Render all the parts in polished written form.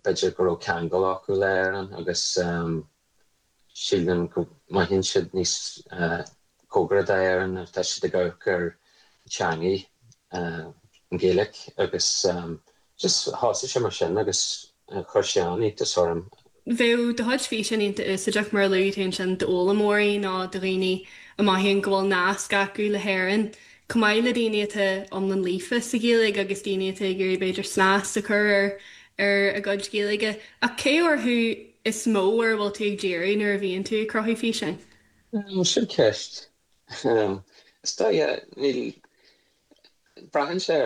beidir go cangol acu léireann agus sílan go mai hin siad níos cógra éireann tá siad a gabhar teangaí an Gaelic agus just hása sé mar sin agus chuirseánaí tá orm. Bhew de thuid fhí sin isteach mar luúin sin de ólamóí ná do riine a maihíonn gohfuil nás gaú le héann. Cumáile daoine an an lífa sa Gaeilge agus daine gur beidir slás a chur ar a god Gaeilge. A cé orthú is mó ar bhfuil tú déirí nuair a bhíonn tú crothí fhí sin? Sin ceist. Stoia níl brahan sé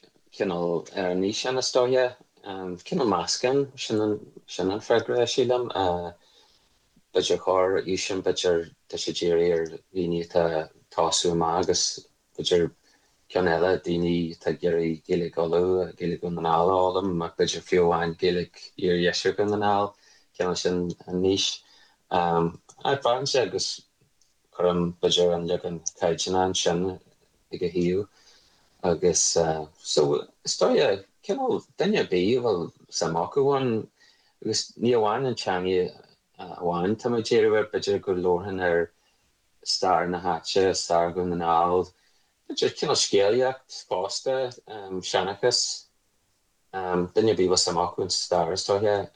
ar níos sin na stoia cinnal máscan sin an freigra sílam beidir chóir ísin beidir tá sé déirí ar líní táú má agus beidir cean eile daoine tá geirí Gaeilge olú Gaeilge go nanáil álam ach beidir fiúháin Gaeilge ar dhéisiú go nanáil ceanna sin an níos. Brahan sé agus chum beidir an legan caiideanna sin ag a hiú agus so stoia cinnal daine bí bhfuil samachúháin agus ní amháin an teangaí amháin tá déirí beidir go leorthain ar star na háite star go nanáil beidir cinnal scéalaíocht fásta seanachas daine bí bhfuil samachúin star stoia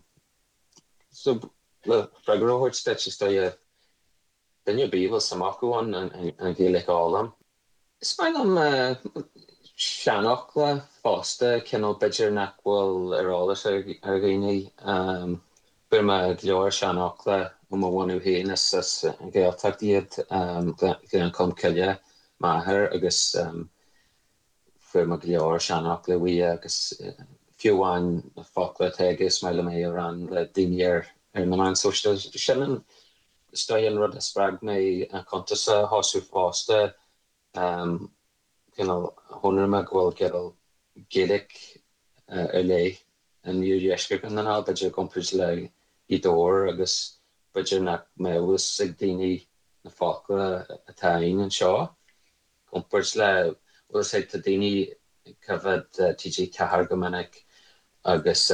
so le freigra steitse stoia daine bí bhfuil samachúháin an Gaeilge álam. Is mai am seanach le fásta cinnal beidir nach bhfuil arálas ar ghaoine buir me leor seanach le bhhainú héin is an Gaeltacht iad an com ciile maithair agus fuair me leor seanach le bhí agus fiúháin fácla teige is mai le mé ran le daoine ar na man sóiste sin stoian rud a spreag mé an contasa háú fásta honar me bhfuil geal Gaelic ar lei an níor dhéisce an nanáil beidir compris le idóir agus beidir nach méhas ag daoine na fácla atáin an seo. Compris le bhfuil sé tá daoine covered TG cethar go minic agus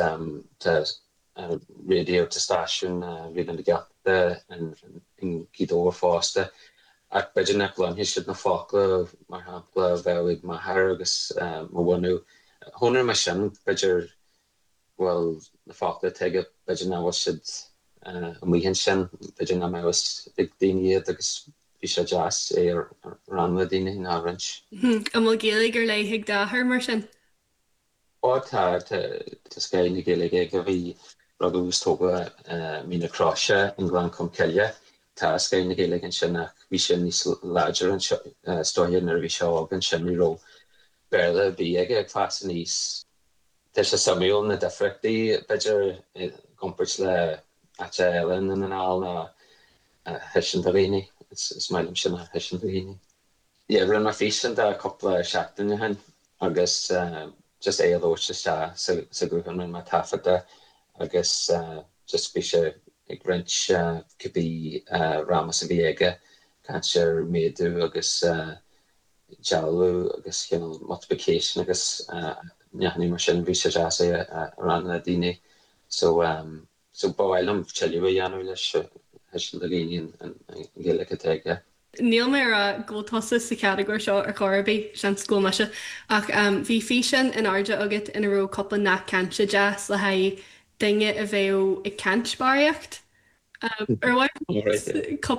radio tá stáisiún rian na Gaeltachta in gidóir fásta. Ach beidir nach bhfuil hiisiid na fácla mar hampla bheith ag maithair agus bhhainú honar me sin beidir bhfuil na fácla teige beidir ná bhfuil siad amhuihann sin beidir ná méhas ag daoine iad agus bhí sé jazz ar ran le daoine ná rint. An bhfuil Gaeilge ar léigh dáthair mar sin? Tá scail na Gaeilge go bhí rugús tóga mína cráise an glan com ciile. Tá scail na Gaeilge an sin nach bhí sin níos láidir an stoian ar bhí seo an sin ní ró béle bí ag clás níos. Tá sé samúil na defrachtaí beidir compris le aite eilean in an áil na heisin a réine. Is mailim sin a heisin a réine. Rinn mar físin de coppla seachtainne hen agus just éalóiste sa grúhan mar tafada agus just bhí sé ag rint cibí ramas a bhí aige cant sé méadú agus jaú agus multiplication agus neachnaí mar sin bhí sé jazz ran na daoine. So bhhailm teilú dhéanamh leis heisin a réine an Gaeilge teige. Níl mé a ggótása sa ceadagóir seo ar choirbí sin scóilmeise ach bhí fí sin in airde agat ina ró coppla nach canse jazz le haid duine a bheith i cantspáíocht. Ar bhaid